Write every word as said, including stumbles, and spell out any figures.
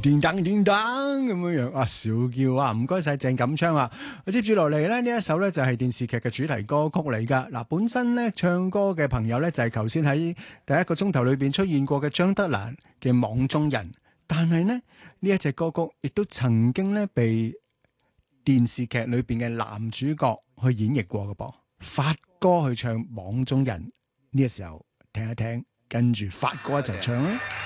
叮當叮當咁樣樣啊，小叫啊，唔該晒鄭錦昌啊！接住落嚟咧，呢一首咧就係電視劇嘅主題歌曲嚟噶。嗱，本身咧唱歌嘅朋友咧就係頭先喺第一個鐘頭裏邊出現過嘅張德蘭嘅《網中人》，但係呢，呢一隻歌曲亦都曾經咧被電視劇裏邊嘅男主角去演繹過嘅噃。發哥去唱《網中人》呢個時候，聽一聽，跟住發哥一齊唱啦。